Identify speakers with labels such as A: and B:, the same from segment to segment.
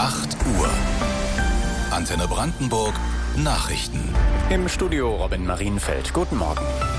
A: 8 Uhr. Antenne Brandenburg Nachrichten.
B: Im Studio Robin Marienfeld. Guten Morgen.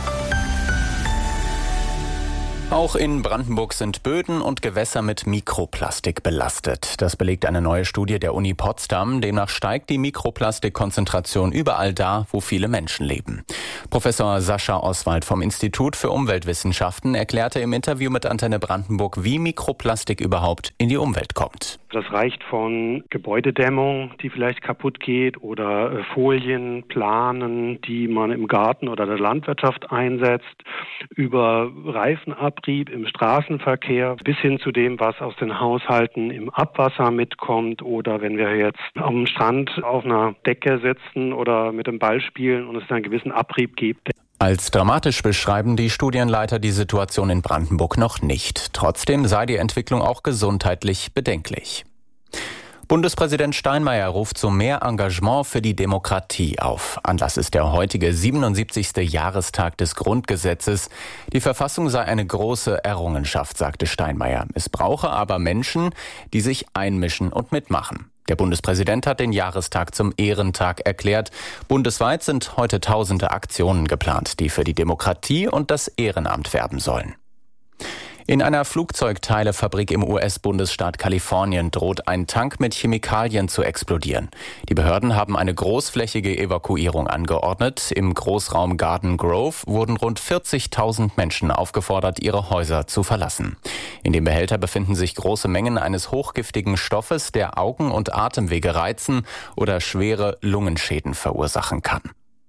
B: Auch in Brandenburg sind Böden und Gewässer mit Mikroplastik belastet. Das belegt eine neue Studie der Uni Potsdam. Demnach steigt die Mikroplastikkonzentration überall da, wo viele Menschen leben. Professor Sascha Oswald vom Institut für Umweltwissenschaften erklärte im Interview mit Antenne Brandenburg, wie Mikroplastik überhaupt in die Umwelt kommt.
C: Das reicht von Gebäudedämmung, die vielleicht kaputt geht, oder Folien, Planen, die man im Garten oder der Landwirtschaft einsetzt, über Reifenabrieb im Straßenverkehr bis hin zu dem, was aus den Haushalten im Abwasser mitkommt, oder wenn wir jetzt am Strand auf einer Decke sitzen oder mit dem Ball spielen und es einen gewissen Abrieb gibt.
B: Als dramatisch beschreiben die Studienleiter die Situation in Brandenburg noch nicht. Trotzdem sei die Entwicklung auch gesundheitlich bedenklich. Bundespräsident Steinmeier ruft zu mehr Engagement für die Demokratie auf. Anlass ist der heutige 77. Jahrestag des Grundgesetzes. Die Verfassung sei eine große Errungenschaft, sagte Steinmeier. Es brauche aber Menschen, die sich einmischen und mitmachen. Der Bundespräsident hat den Jahrestag zum Ehrentag erklärt. Bundesweit sind heute tausende Aktionen geplant, die für die Demokratie und das Ehrenamt werben sollen. In einer Flugzeugteilefabrik im US-Bundesstaat Kalifornien droht ein Tank mit Chemikalien zu explodieren. Die Behörden haben eine großflächige Evakuierung angeordnet. Im Großraum Garden Grove wurden rund 40.000 Menschen aufgefordert, ihre Häuser zu verlassen. In dem Behälter befinden sich große Mengen eines hochgiftigen Stoffes, der Augen- und Atemwege reizen oder schwere Lungenschäden verursachen kann.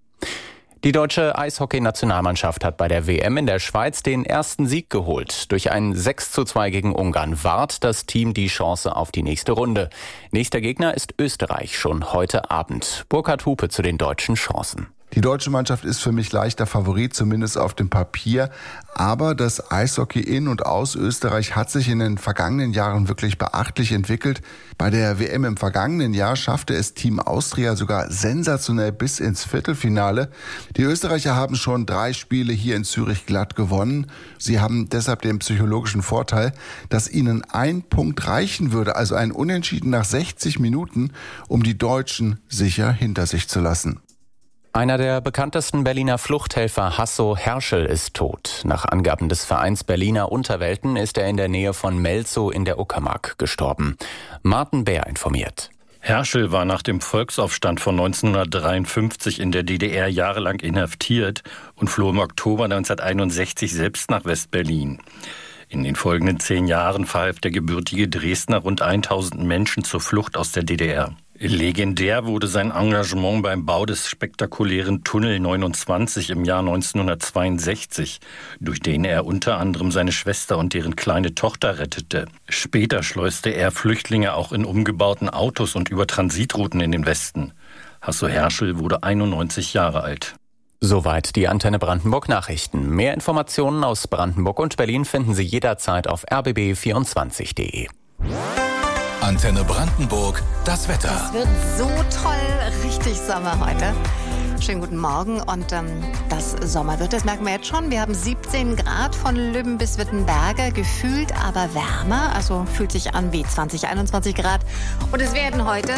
B: Die deutsche Eishockey-Nationalmannschaft hat bei der WM in der Schweiz den ersten Sieg geholt. Durch ein 6:2 gegen Ungarn wahrt das Team die Chance auf die nächste Runde. Nächster Gegner ist Österreich schon heute Abend. Burkhard Hupe zu den deutschen Chancen.
D: Die deutsche Mannschaft ist für mich leichter Favorit, zumindest auf dem Papier. Aber das Eishockey in und aus Österreich hat sich in den vergangenen Jahren wirklich beachtlich entwickelt. Bei der WM im vergangenen Jahr schaffte es Team Austria sogar sensationell bis ins Viertelfinale. Die Österreicher haben schon 3 Spiele hier in Zürich glatt gewonnen. Sie haben deshalb den psychologischen Vorteil, dass ihnen ein Punkt reichen würde, also ein Unentschieden nach 60 Minuten, um die Deutschen sicher hinter sich zu lassen.
B: Einer der bekanntesten Berliner Fluchthelfer, Hasso Herschel, ist tot. Nach Angaben des Vereins Berliner Unterwelten ist er in der Nähe von Melzow in der Uckermark gestorben. Martin Bär informiert.
E: Herschel war nach dem Volksaufstand von 1953 in der DDR jahrelang inhaftiert und floh im Oktober 1961 selbst nach West-Berlin. In den folgenden 10 Jahren verhalf der gebürtige Dresdner rund 1000 Menschen zur Flucht aus der DDR. Legendär wurde sein Engagement beim Bau des spektakulären Tunnel 29 im Jahr 1962, durch den er unter anderem seine Schwester und deren kleine Tochter rettete. Später schleuste er Flüchtlinge auch in umgebauten Autos und über Transitrouten in den Westen. Hasso Herschel wurde 91 Jahre alt.
B: Soweit die Antenne Brandenburg Nachrichten. Mehr Informationen aus Brandenburg und Berlin finden Sie jederzeit auf rbb24.de.
A: Antenne Brandenburg, das Wetter.
F: Es wird so toll, richtig Sommer heute. Schönen guten Morgen und das Sommer wird, das merken wir jetzt schon. Wir haben 17 Grad von Lübben bis Wittenberge, gefühlt aber wärmer, also fühlt sich an wie 20, 21 Grad. Und es werden heute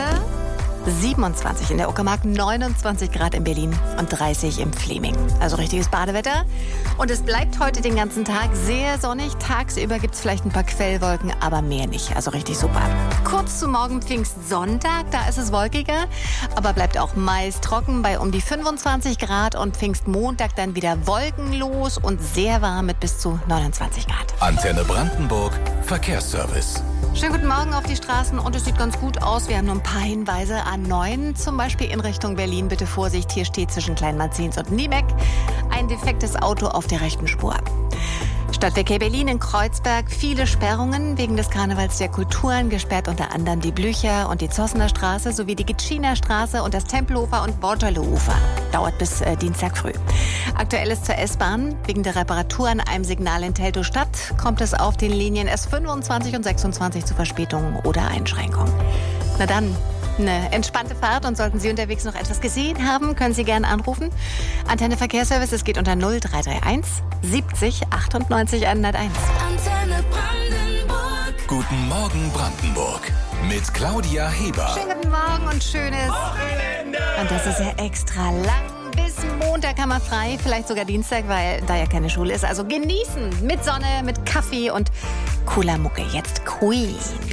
F: 27 in der Uckermark, 29 Grad in Berlin und 30 im Fleming. Also richtiges Badewetter. Und es bleibt heute den ganzen Tag sehr sonnig. Tagsüber gibt es vielleicht ein paar Quellwolken, aber mehr nicht. Also richtig super. Kurz zu morgen Pfingstsonntag, da ist es wolkiger, aber bleibt auch meist trocken bei um die 25 Grad. Und Pfingstmontag dann wieder wolkenlos und sehr warm mit bis zu 29 Grad.
A: Antenne Brandenburg, Verkehrsservice.
F: Schönen guten Morgen auf die Straßen und es sieht ganz gut aus. Wir haben nur ein paar Hinweise. A9 zum Beispiel in Richtung Berlin. Bitte Vorsicht, hier steht zwischen Kleinmarzens und Niebeck ein defektes Auto auf der rechten Spur. Stadtverkehr Berlin in Kreuzberg, viele Sperrungen wegen des Karnevals der Kulturen, gesperrt unter anderem die Blücher und die Zossener Straße sowie die Gitschiner Straße und das Tempelhofer und Waterloo-Ufer. Dauert bis Dienstag früh. Aktuelles zur S-Bahn. Wegen der Reparatur an einem Signal in Teltow-Stadt kommt es auf den Linien S25 und 26 zu Verspätungen oder Einschränkungen. Na dann, eine entspannte Fahrt und sollten Sie unterwegs noch etwas gesehen haben, können Sie gerne anrufen. Antenne Verkehrsservice, es geht unter 0331 70 98 101.
G: Antenne Brandenburg.
A: Guten Morgen Brandenburg mit Claudia Heber.
F: Schönen guten Morgen und schönes Wochenende. Und das ist ja extra lang. Bis Montag haben wir frei, vielleicht sogar Dienstag, weil da ja keine Schule ist. Also genießen mit Sonne, mit Kaffee und cooler Mucke. Jetzt Queen.